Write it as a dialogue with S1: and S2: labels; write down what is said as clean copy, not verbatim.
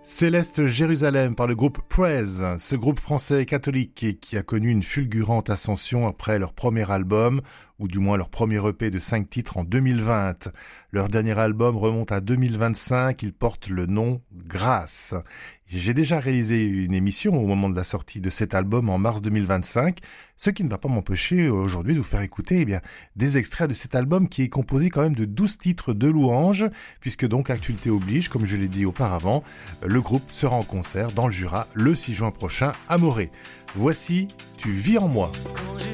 S1: Céleste Jérusalem par le groupe Praise, ce groupe français catholique qui a connu une fulgurante ascension après leur premier album, ou du moins leur premier EP de 5 titres en 2020. Leur dernier album remonte à 2025, il porte le nom Grâce. J'ai déjà réalisé une émission au moment de la sortie de cet album en mars 2025, ce qui ne va pas m'empêcher aujourd'hui de vous faire écouter des extraits de cet album qui est composé quand même de 12 titres de louanges, puisque donc actualité oblige, comme je l'ai dit auparavant, le groupe sera en concert dans le Jura le 6 juin prochain à Morée. Voici Tu vis en moi.